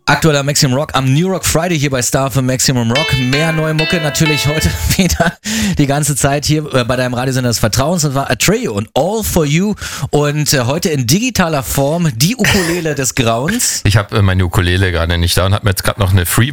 Aktueller Maximum Rock am New Rock Friday hier bei Star für Maximum Rock. Mehr neue Mucke natürlich heute wieder die ganze Zeit hier bei deinem Radiosender des Vertrauens. Das war Atreyu und All For You und heute in digitaler Form die Ukulele des Grauens. Ich habe meine Ukulele gerade nicht da und habe mir jetzt gerade noch eine Free